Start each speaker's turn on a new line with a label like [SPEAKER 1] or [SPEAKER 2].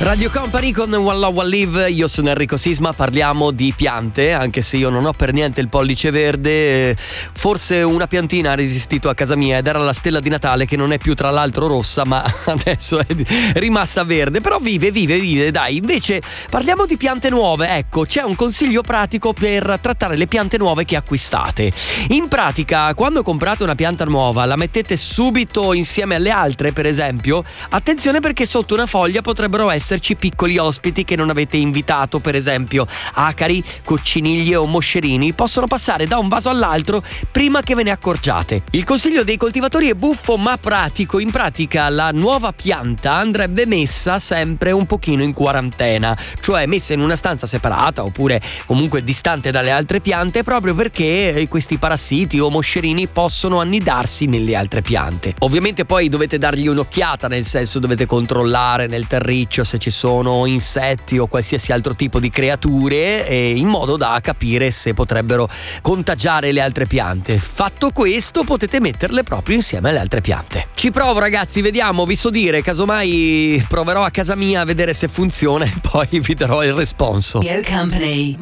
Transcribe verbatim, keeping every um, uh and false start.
[SPEAKER 1] Radio Company con One Love One Live, io sono Enrico Sisma, parliamo di piante, anche se io non ho per niente il pollice verde. Forse una piantina ha resistito a casa mia ed era la stella di Natale, che non è più tra l'altro rossa ma adesso è rimasta verde, però vive, vive, vive, dai. Invece parliamo di piante nuove. Ecco, c'è un consiglio pratico per trattare le piante nuove che acquistate. In pratica, quando comprate una pianta nuova, la mettete subito insieme alle altre, per esempio, attenzione perché sotto una foglia potrebbero esserci piccoli ospiti che non avete invitato, per esempio acari, cocciniglie o moscerini. Possono passare da un vaso all'altro prima che ve ne accorgiate. Il consiglio dei coltivatori è buffo ma pratico. In pratica la nuova pianta andrebbe messa sempre un pochino in quarantena, cioè messa in una stanza separata oppure comunque distante dalle altre piante, proprio perché questi parassiti o moscerini possono annidarsi nelle altre piante. Ovviamente poi dovete dargli un'occhiata, nel senso dovete controllare nel terriccio se ci sono insetti o qualsiasi altro tipo di creature, e in modo da capire se potrebbero contagiare le altre piante. Fatto questo, potete metterle proprio insieme alle altre piante. Ci provo, ragazzi, vediamo, vi so dire, casomai proverò a casa mia a vedere se funziona e poi vi darò il responso.
[SPEAKER 2] Go Company.